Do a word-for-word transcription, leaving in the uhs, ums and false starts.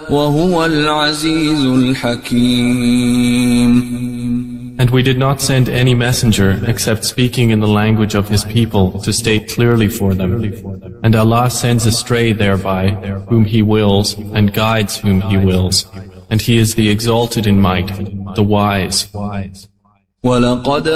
وهو العزيز الحكيم. And we did not send any messenger except speaking in the language of his people to state clearly for them. And Allah sends astray thereby whom He wills and guides whom He wills. And He is the exalted in might, the wise. وَلَقَدْ